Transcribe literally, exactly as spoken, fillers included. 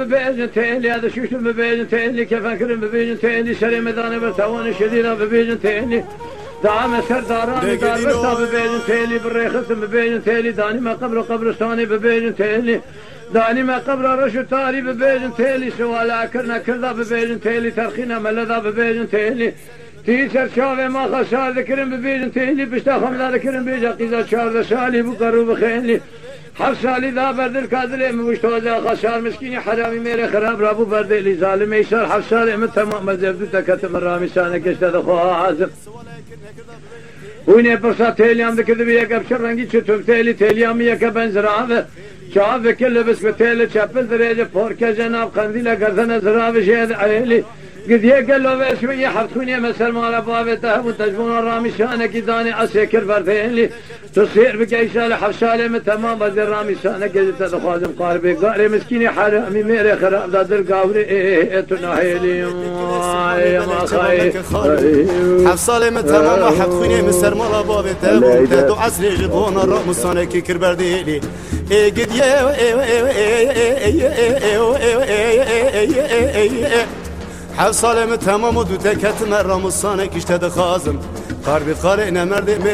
ببيجن تيلي هذا شوش ببيجن تيلي كيف أكرم ببيجن تيلي شري مداني برتوان شديرة ببيجن تيلي دعم سرداران دار برتا ببيجن تيلي بالريخت ببيجن تيلي داني ما قبر قبرستاني ببيجن تيلي داني ما قبر رشو تاري ببيجن تيلي سوالا كرنا كردا ببيجن تيلي ترخينا ملذا ببيجن تيلي تيسر شافي ما خسار ذكرن ببيجن تيلي بشتا خمدا ذكرن بيجا قيزا شار شالي بقرو بخيلي حفصالي ذا برد الكادر مشتوزا خسار مسكيني حرامي ميري خراب رابو برد اللي ظالم يسار حفصالي من تمام مزبدو تكتم الرامي سانك اشتد خوها عازم ويني برصا تيليام ذكر بيك ابشر رنگي چتوب تيلي تيليام يك بنزراوه شاف كل بس بتيل چپل درجه فورك جناب قنديل گردن زراوه شهد عيلي قد يقل له شويه حفتوني مسل مال بابته وتجبون الرامي شانك داني اسكر بردين تصير بكيشال حفشاله من تمام بدر رامي شانك قد تخازم قاربي قاري مسكيني حرامي ميري خراب دادر قاوري تناهيلي يا ما خاي حفصاله من تمام حفتوني مسل مال بابته وتدو عسل جبون الرامي شانك كر بردين قد يا حفصاله من تمام ودو تكت مرام الصانك اشتد خازم قاربي قارئنا مرد